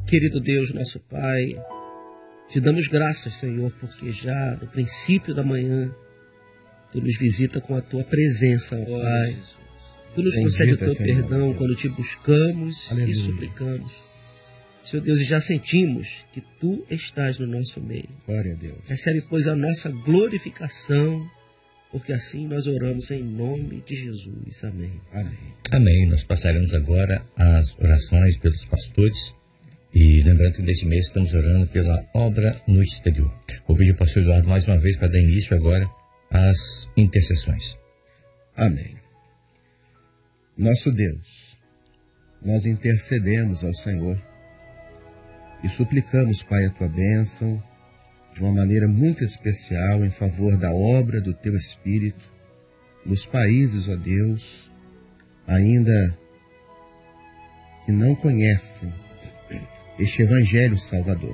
Querido Deus, nosso Pai, te damos graças, Senhor, porque já no princípio da manhã, Tu nos visita com a Tua presença, ó Pai. Tu nos concede o Teu perdão quando Te buscamos e suplicamos. Senhor Deus, e já sentimos que Tu estás no nosso meio. Glória a Deus. Recebe, pois, a nossa glorificação, porque assim nós oramos em nome de Jesus. Amém. Amém. Amém. Nós passaremos agora as orações pelos pastores. E lembrando que neste mês estamos orando pela obra no exterior. Vou pedir ao pastor Eduardo mais uma vez para dar início agora às intercessões. Amém. Nosso Deus, nós intercedemos ao Senhor e suplicamos, Pai, a Tua bênção de uma maneira muito especial em favor da obra do Teu Espírito nos países, ó Deus, ainda que não conhecem este Evangelho Salvador.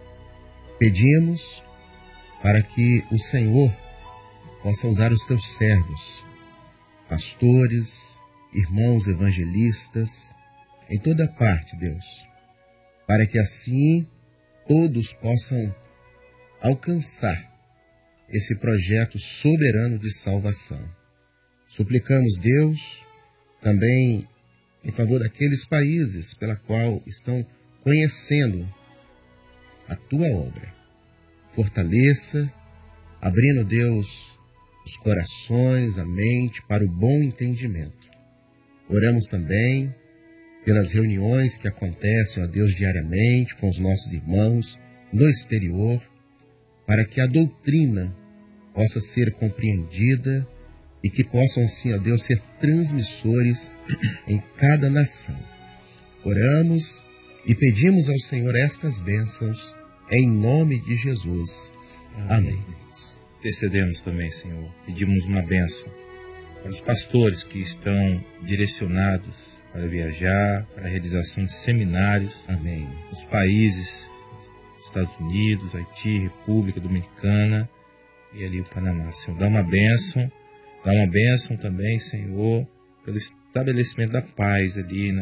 Pedimos para que o Senhor possa usar os Teus servos, pastores, irmãos evangelistas, em toda parte, Deus, para que assim todos possam alcançar esse projeto soberano de salvação. Suplicamos, Deus, também em favor daqueles países pela qual estão conhecendo a Tua obra. Fortaleça, abrindo, Deus, os corações, a mente para o bom entendimento. Oramos também pelas reuniões que acontecem, ó Deus, diariamente com os nossos irmãos no exterior, para que a doutrina possa ser compreendida e que possam, assim, ó Deus, ser transmissores em cada nação. Oramos e pedimos ao Senhor estas bênçãos em nome de Jesus. Amém. Intercedemos também, Senhor. Pedimos uma bênção para os pastores que estão direcionados para viajar, para a realização de seminários. Amém. Nos países, Estados Unidos, Haiti, República Dominicana e ali o Panamá. Senhor, dá uma bênção também, Senhor, pelo estabelecimento da paz ali